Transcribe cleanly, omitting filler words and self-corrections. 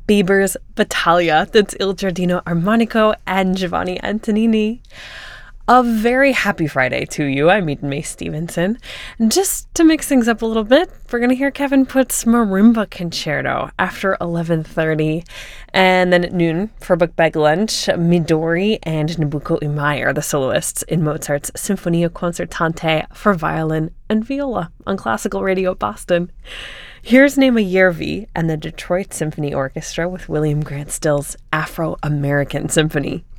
Bieber's Battaglia. That's Il Giardino Armonico and Giovanni Antonini. A very happy Friday to you. I'm Eden May Stevenson. And just to mix things up a little bit, we're going to hear Kevin Putt's Marimba Concerto after 11:30. And then at noon, for book bag lunch, Midori and Nobuko Imai are the soloists in Mozart's Sinfonia Concertante for violin and viola on Classical Radio Boston. Here's Nema Järvi and the Detroit Symphony Orchestra with William Grant Still's Afro-American Symphony.